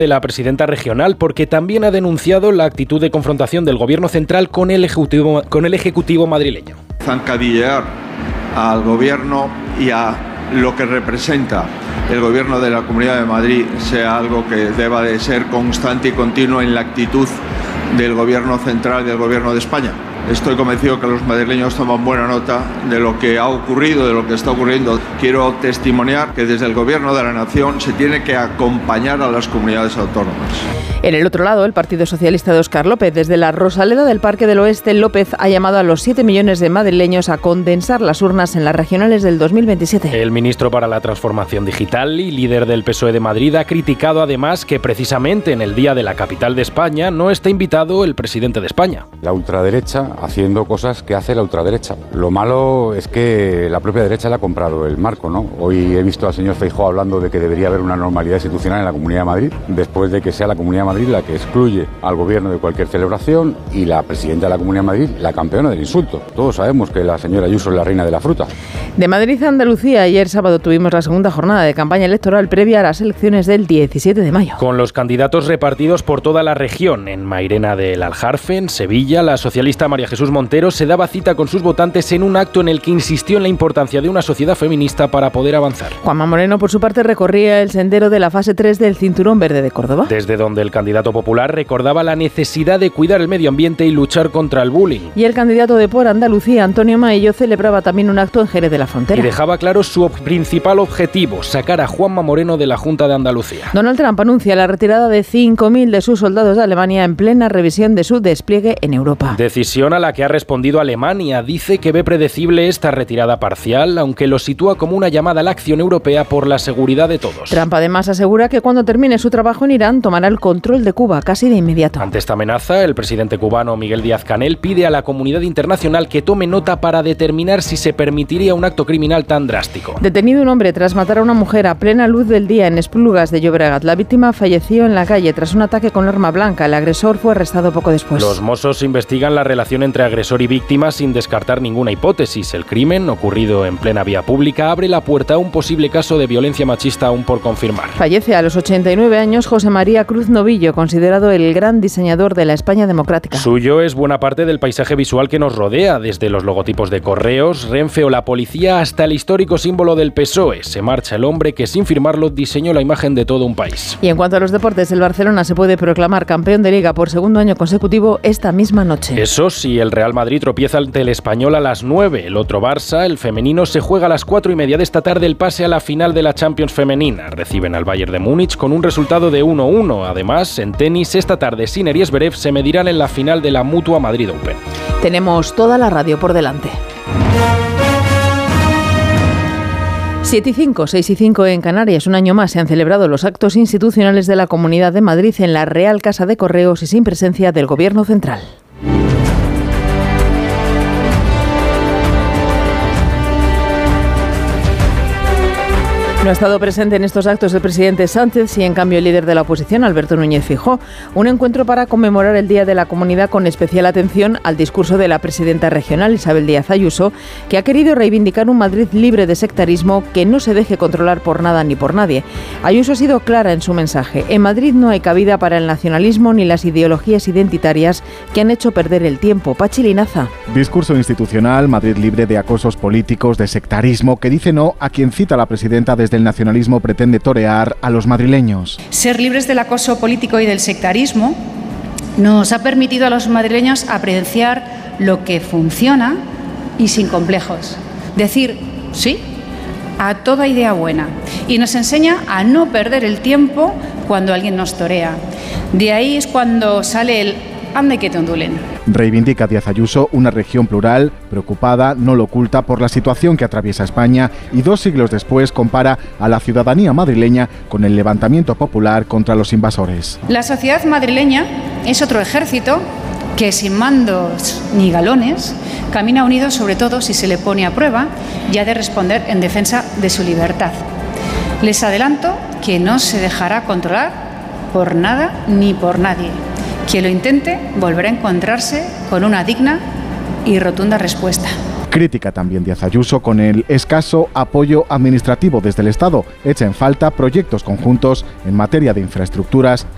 de la presidenta regional, porque también ha denunciado la actitud de confrontación del gobierno central con el ejecutivo madrileño. Zancadillear al gobierno y a lo que representa el gobierno de la Comunidad de Madrid sea algo que deba de ser constante y continuo en la actitud del gobierno central y del gobierno de España. Estoy convencido que los madrileños toman buena nota de lo que ha ocurrido, de lo que está ocurriendo. Quiero testimoniar que desde el Gobierno de la Nación se tiene que acompañar a las comunidades autónomas. En el otro lado, el Partido Socialista de Óscar López, desde la Rosaleda del Parque del Oeste, López ha llamado a los 7 millones de madrileños a condensar las urnas en las regionales del 2027. El ministro para la Transformación Digital y líder del PSOE de Madrid ha criticado además que precisamente en el día de la capital de España no está invitado el presidente de España. La ultraderecha haciendo cosas que hace la ultraderecha. Lo malo es que la propia derecha le ha comprado el marco, ¿no? Hoy he visto al señor Feijóo hablando de que debería haber una normalidad institucional en la Comunidad de Madrid, después de que sea la Comunidad de Madrid la que excluye al gobierno de cualquier celebración y la presidenta de la Comunidad de Madrid la campeona del insulto. Todos sabemos que la señora Ayuso es la reina de la fruta. De Madrid a Andalucía, ayer sábado tuvimos la segunda jornada de campaña electoral previa a las elecciones del 17 de mayo. Con los candidatos repartidos por toda la región. En Mairena del Aljarfe, en Sevilla, la socialista María Jesús Montero se daba cita con sus votantes en un acto en el que insistió en la importancia de una sociedad feminista para poder avanzar. Juanma Moreno, por su parte, recorría el sendero de la fase 3 del Cinturón Verde de Córdoba. Desde donde el candidato popular recordaba la necesidad de cuidar el medio ambiente y luchar contra el bullying. Y el candidato de Por Andalucía, Antonio Maillo, celebraba también un acto en Jerez de la Frontera. Y dejaba claro su principal objetivo, sacar a Juanma Moreno de la Junta de Andalucía. Donald Trump anuncia la retirada de 5.000 de sus soldados de Alemania en plena revisión de su despliegue en Europa. Decisión a la que ha respondido Alemania. Dice que ve predecible esta retirada parcial, aunque lo sitúa como una llamada a la acción europea por la seguridad de todos. Trump además asegura que cuando termine su trabajo en Irán tomará el control de Cuba casi de inmediato. Ante esta amenaza, el presidente cubano Miguel Díaz-Canel pide a la comunidad internacional que tome nota para determinar si se permitiría un acto criminal tan drástico. Detenido un hombre tras matar a una mujer a plena luz del día en Esplugas de Llobregat. La víctima falleció en la calle tras un ataque con arma blanca. El agresor fue arrestado poco después. Los Mossos investigan la relación entre agresor y víctima sin descartar ninguna hipótesis. El crimen, ocurrido en plena vía pública, abre la puerta a un posible caso de violencia machista aún por confirmar. Fallece a los 89 años José María Cruz Novillo, considerado el gran diseñador de la España democrática. Suyo es buena parte del paisaje visual que nos rodea, desde los logotipos de Correos, Renfe o la policía hasta el histórico símbolo del PSOE. Se marcha el hombre que sin firmarlo diseñó la imagen de todo un país. Y en cuanto a los deportes, el Barcelona se puede proclamar campeón de Liga por segundo año consecutivo esta misma noche. Eso sí, el Real Madrid tropieza ante el Español a las 9. El otro Barça, el femenino, se juega a las 4:30 de esta tarde el pase a la final de la Champions femenina. Reciben al Bayern de Múnich con un resultado de 1-1. Además, en tenis, esta tarde Sinner y Zverev se medirán en la final de la Mutua Madrid Open. Tenemos toda la radio por delante. 7:05, 6:05 en Canarias. Un año más se han celebrado los actos institucionales de la Comunidad de Madrid en la Real Casa de Correos y sin presencia del Gobierno central. No ha estado presente en estos actos el presidente Sánchez y en cambio el líder de la oposición, Alberto Núñez Feijóo. Un encuentro para conmemorar el Día de la Comunidad con especial atención al discurso de la presidenta regional, Isabel Díaz Ayuso, que ha querido reivindicar un Madrid libre de sectarismo que no se deje controlar por nada ni por nadie. Ayuso ha sido clara en su mensaje. En Madrid no hay cabida para el nacionalismo ni las ideologías identitarias que han hecho perder el tiempo. Pachi Linaza. Discurso institucional, Madrid libre de acosos políticos, de sectarismo, que dice no a quien cita la presidenta desde el nacionalismo pretende torear a los madrileños. Ser libres del acoso político y del sectarismo nos ha permitido a los madrileños apreciar lo que funciona y sin complejos. Decir sí a toda idea buena. Y nos enseña a no perder el tiempo cuando alguien nos torea. De ahí es cuando sale el ande que te ondulen. Reivindica Díaz Ayuso una región plural, preocupada, no lo oculta, por la situación que atraviesa España y 2 siglos después compara a la ciudadanía madrileña con el levantamiento popular contra los invasores. La sociedad madrileña es otro ejército que sin mandos ni galones camina unido sobre todo si se le pone a prueba y ha de responder en defensa de su libertad. Les adelanto que no se dejará controlar por nada ni por nadie. Quien lo intente volverá a encontrarse con una digna y rotunda respuesta. Crítica también Díaz Ayuso con el escaso apoyo administrativo desde el Estado. Echa en falta proyectos conjuntos en materia de infraestructuras